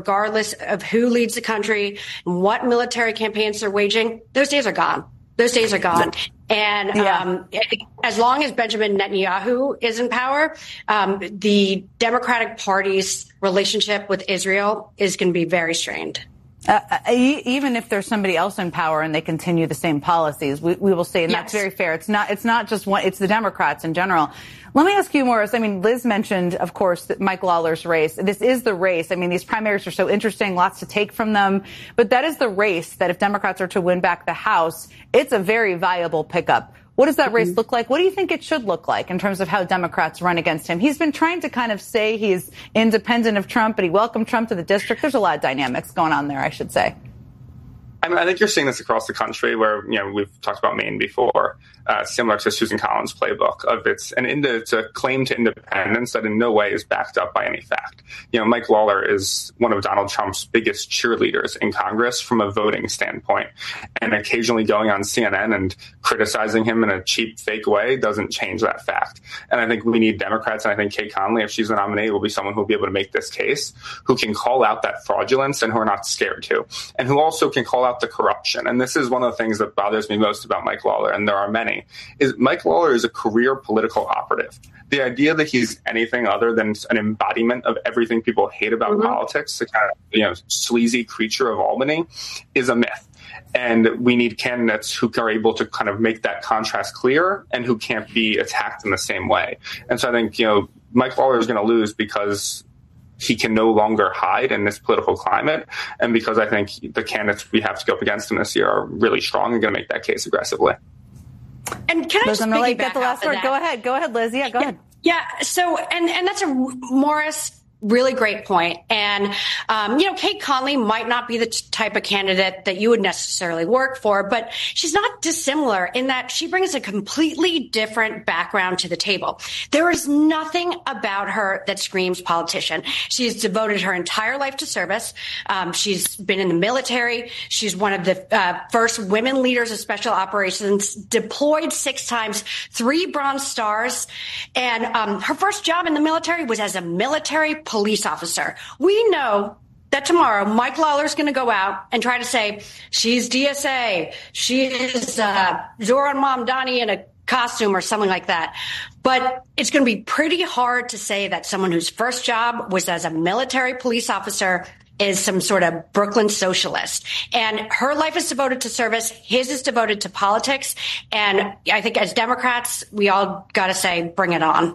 regardless of who leads the country and what military campaigns they're waging, those days are gone. Those days are gone. And as long as Benjamin Netanyahu is in power, the Democratic Party's relationship with Israel is going to be very strained. Even if there's somebody else in power and they continue the same policies, we will say, and that's very fair. It's not just one, it's the Democrats in general. Let me ask you, Morris. I mean, Liz mentioned, of course, that Mike Lawler's race. This is the race. I mean, these primaries are so interesting, lots to take from them. But that is the race that if Democrats are to win back the House, it's a very viable pickup. What does that race look like? What do you think it should look like in terms of how Democrats run against him? He's been trying to kind of say he's independent of Trump, but he welcomed Trump to the district. There's a lot of dynamics going on there, I should say. I mean, I think you're seeing this across the country where, we've talked about Maine before, similar to Susan Collins' playbook of it's a claim to independence that in no way is backed up by any fact. Mike Lawler is one of Donald Trump's biggest cheerleaders in Congress from a voting standpoint, and occasionally going on CNN and criticizing him in a cheap, fake way doesn't change that fact. And I think we need Democrats, and I think Kay Conley, if she's the nominee, will be someone who will be able to make this case, who can call out that fraudulence and who are not scared to, and who also can call out the corruption. And this is one of the things that bothers me most about Mike Lawler, and there are many, is Mike Lawler is a career political operative. The idea that he's anything other than an embodiment of everything people hate about politics, the kind of sleazy creature of Albany, is a myth. And we need candidates who are able to kind of make that contrast clear and who can't be attacked in the same way. And so I think, Mike Lawler is going to lose because he can no longer hide in this political climate, and because I think the candidates we have to go up against him this year are really strong and going to make that case aggressively. And can I just get the last word? Go ahead, Liz. Yeah, go ahead. Yeah. So, and that's a Morris. Really great point. And, Kay Conley might not be the type of candidate that you would necessarily work for, but she's not dissimilar in that she brings a completely different background to the table. There is nothing about her that screams politician. She's devoted her entire life to service. She's been in the military. She's one of the first women leaders of special operations, deployed 6 times, 3 Bronze Stars. And her first job in the military was as a military police officer. We know that tomorrow Mike Lawler's going to go out and try to say she's DSA, she is Zoran Mamdani in a costume or something like that. But it's going to be pretty hard to say that someone whose first job was as a military police officer is some sort of Brooklyn socialist. And her life is devoted to service. His is devoted to politics. And I think as Democrats, we all got to say, bring it on.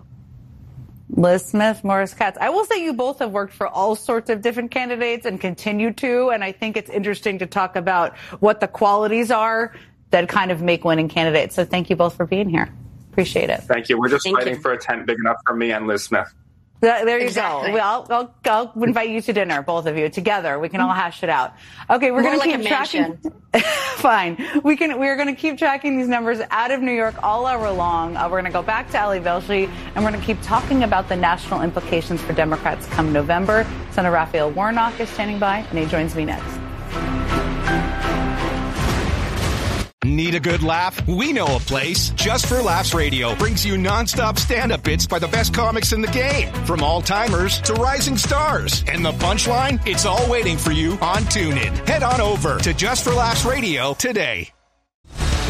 Liz Smith, Morris Katz. I will say you both have worked for all sorts of different candidates and continue to. And I think it's interesting to talk about what the qualities are that kind of make winning candidates. So thank you both for being here. Appreciate it. Thank you. We're just fighting for a tent big enough for me and Liz Smith. There you go. Well, I'll invite you to dinner, both of you, together. We can all hash it out. Okay, we're going to keep tracking. Fine. We're going to keep tracking these numbers out of New York all hour long. We're going to go back to Ali Velshi, and we're going to keep talking about the national implications for Democrats come November. Senator Raphael Warnock is standing by, and he joins me next. Need a good laugh? We know a place. Just for Laughs Radio brings you nonstop stand-up bits by the best comics in the game, from all-timers to rising stars. And the punchline? It's all waiting for you on TuneIn. Head on over to Just for Laughs Radio today.